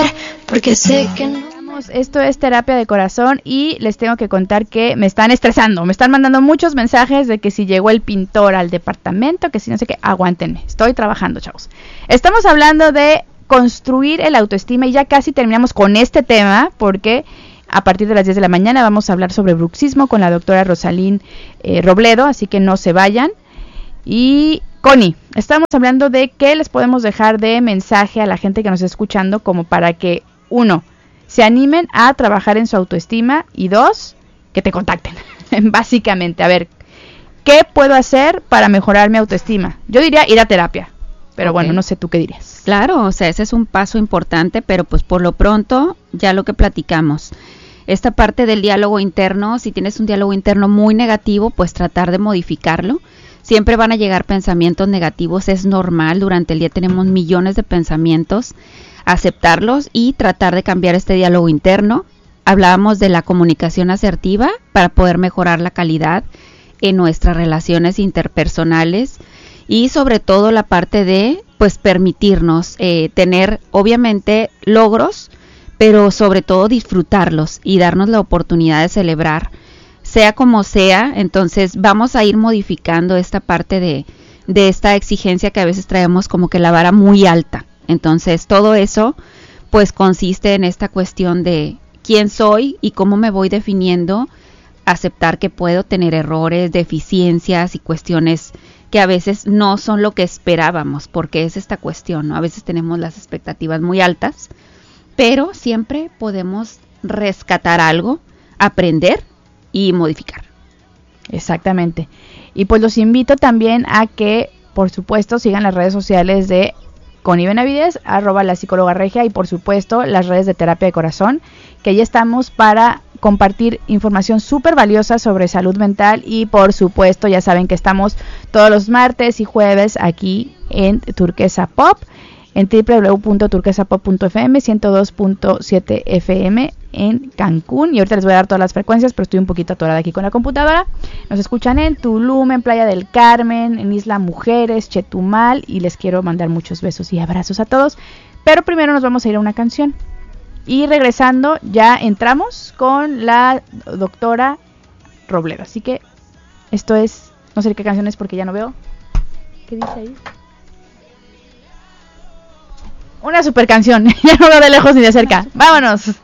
porque sé que no. Esto es Terapia de Corazón y les tengo que contar que me están estresando, me están mandando muchos mensajes de que si llegó el pintor al departamento, que si no sé qué, aguántenme, estoy trabajando, chavos. Estamos hablando de construir el autoestima y ya casi terminamos con este tema porque a partir de las 10 de la mañana vamos a hablar sobre bruxismo con la doctora Rosalín Robledo, así que no se vayan. Y Connie, estamos hablando de qué les podemos dejar de mensaje a la gente que nos está escuchando como para que, uno, se animen a trabajar en su autoestima y dos, que te contacten. Básicamente, a ver, ¿qué puedo hacer para mejorar mi autoestima? Yo diría ir a terapia, pero bueno, no sé tú qué dirías. Claro, o sea, ese es un paso importante, pero pues por lo pronto, ya lo que platicamos, esta parte del diálogo interno, si tienes un diálogo interno muy negativo, pues tratar de modificarlo. Siempre van a llegar pensamientos negativos, es normal, durante el día tenemos millones de pensamientos, aceptarlos y tratar de cambiar este diálogo interno. Hablábamos de la comunicación asertiva para poder mejorar la calidad en nuestras relaciones interpersonales y sobre todo la parte de pues permitirnos tener obviamente logros, pero sobre todo disfrutarlos y darnos la oportunidad de celebrar, sea como sea. Entonces vamos a ir modificando esta parte de esta exigencia que a veces traemos como que la vara muy alta. Entonces todo eso pues consiste en esta cuestión de quién soy y cómo me voy definiendo, aceptar que puedo tener errores, deficiencias y cuestiones que a veces no son lo que esperábamos, porque es esta cuestión, ¿no? A veces tenemos las expectativas muy altas, pero siempre podemos rescatar algo, aprender y modificar. Exactamente. Y pues los invito también a que, por supuesto, sigan las redes sociales de Connie Benavides, @la psicóloga regia, y por supuesto las redes de Terapia de Corazón, que ahí estamos para compartir información súper valiosa sobre salud mental y por supuesto ya saben que estamos todos los martes y jueves aquí en Turquesa Pop, en www.turquesapop.fm, 102.7 FM en Cancún, y ahorita les voy a dar todas las frecuencias, pero estoy un poquito atorada aquí con la computadora. Nos escuchan en Tulum, en Playa del Carmen, en Isla Mujeres, Chetumal, y les quiero mandar muchos besos y abrazos a todos, pero primero nos vamos a ir a una canción, y regresando ya entramos con la doctora Robledo, así que esto es, no sé qué canción es porque ya no veo, ¿qué dice ahí? Una super canción, ya no veo de lejos ni de cerca, vámonos.